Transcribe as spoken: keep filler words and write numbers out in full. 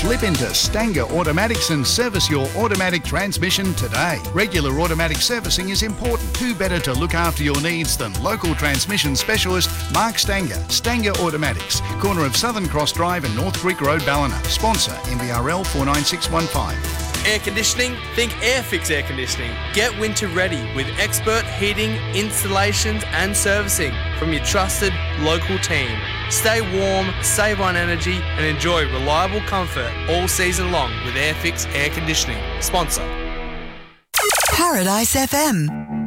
Slip into Stanger Automatics and service your automatic transmission today. Regular automatic servicing is important. Who better to look after your needs than local transmission specialist Mark Stanger. Stanger Automatics, corner of Southern Cross Drive and North Creek Road, Ballina. Sponsor M B R L four nine six one five. Air conditioning? Think Airfix Air Conditioning. Get winter ready with expert heating, installations and servicing from your trusted local team. Stay warm, save on energy and enjoy reliable comfort all season long with Airfix Air Conditioning. Sponsor. Paradise F M.